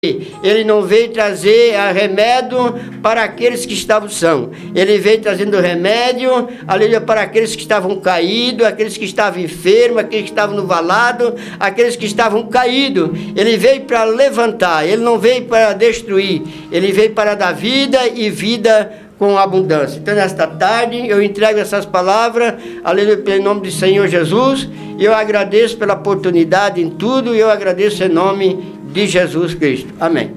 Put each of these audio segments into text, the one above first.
Ele não veio trazer remédio para aqueles que estavam sãos. Ele veio trazendo remédio, aleluia, para aqueles que estavam caídos, aqueles que estavam enfermos, aqueles que estavam no valado, aqueles que estavam caídos. Ele veio para levantar, ele não veio para destruir, ele veio para dar vida e vida com abundância. Então, nesta tarde, eu entrego essas palavras, aleluia, pelo nome do Senhor Jesus, e eu agradeço pela oportunidade em tudo, e eu agradeço em nome de Jesus Cristo. Amém.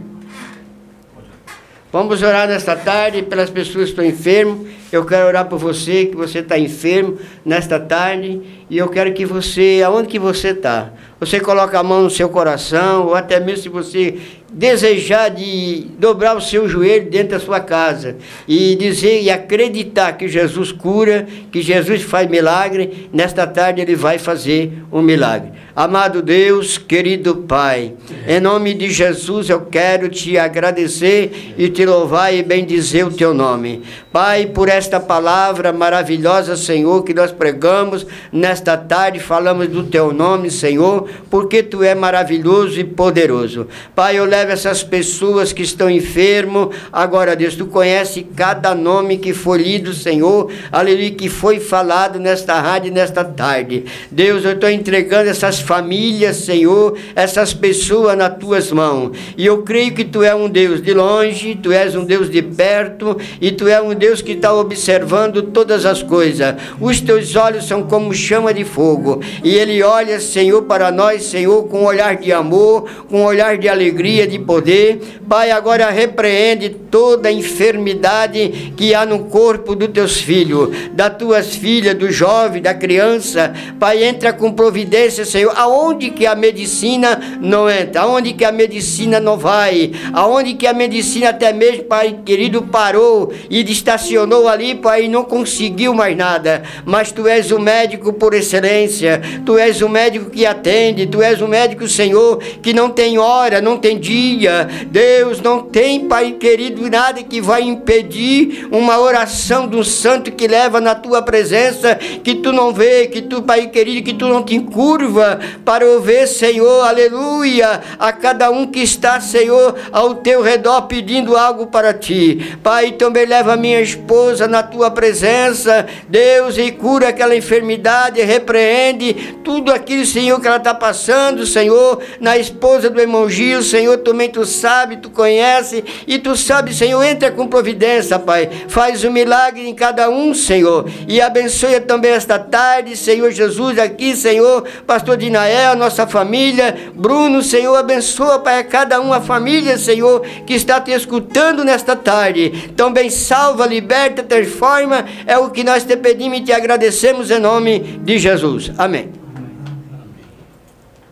Vamos orar nesta tarde pelas pessoas que estão enfermas. Eu quero orar por você, que você está enfermo nesta tarde, e eu quero que você, aonde que você está, você coloque a mão no seu coração, ou até mesmo se você desejar de dobrar o seu joelho dentro da sua casa e dizer e acreditar que Jesus cura, que Jesus faz milagre, nesta tarde ele vai fazer um milagre. Amado Deus, querido Pai, em nome de Jesus eu quero te agradecer e te louvar e bendizer o teu nome. Pai, por esta palavra maravilhosa, Senhor, que nós pregamos nesta tarde, falamos do teu nome, Senhor, porque tu é maravilhoso e poderoso. Pai, eu levo essas pessoas que estão enfermos, agora Deus, tu conhece cada nome que foi lido, Senhor, aleluia, que foi falado nesta rádio, nesta tarde. Deus, eu estou entregando essas famílias, Senhor, essas pessoas nas tuas mãos, e eu creio que tu és um Deus de longe, tu és um Deus de perto, e tu és um Deus que está observando todas as coisas. Os teus olhos são como chama de fogo, e ele olha, Senhor, para nós, Senhor, com um olhar de amor, com um olhar de alegria, de poder. Pai, agora repreende toda a enfermidade que há no corpo dos teus filhos, das tuas filhas, do jovem, da criança. Pai, entra com providência, Senhor, aonde que a medicina não entra, aonde que a medicina não vai, aonde que a medicina até mesmo, Pai querido, parou e estacionou ali, Pai, e não conseguiu mais nada. Mas tu és o médico por excelência, tu és o médico que atende, tu és o médico, Senhor, que não tem hora, não tem dia. Deus, não tem, Pai querido, nada que vai impedir uma oração do santo que leva na tua presença, que tu não vê, que tu, Pai querido, que tu não te curva para ouvir, Senhor, aleluia, a cada um que está, Senhor, ao teu redor pedindo algo para ti. Pai, também leva a minha esposa na tua presença, Deus, e cura aquela enfermidade, repreende tudo aquilo, Senhor, que ela está passando, Senhor, na esposa do irmão Gil, Senhor, também tu sabe, tu conhece, e tu sabe, Senhor, entra com providência, Pai, faz um milagre em cada um, Senhor, e abençoe também esta tarde, Senhor Jesus, aqui, Senhor, pastor Dinael, nossa família, Bruno, Senhor, abençoa, Pai, a cada um, a família, Senhor, que está te escutando nesta tarde, também salva, liberta, transforma, é o que nós te pedimos e te agradecemos em nome de Jesus, amém.